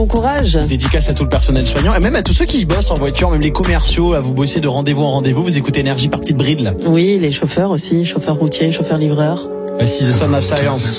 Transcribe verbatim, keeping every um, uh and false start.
Bon courage. Dédicace à tout le personnel soignant et même à tous ceux qui y bossent en voiture, même les commerciaux, là, vous bossez de rendez-vous en rendez-vous, vous écoutez Énergie par petite bride là. Oui, les chauffeurs aussi, chauffeurs routiers, chauffeurs livreurs. Voici The Sound of Silence.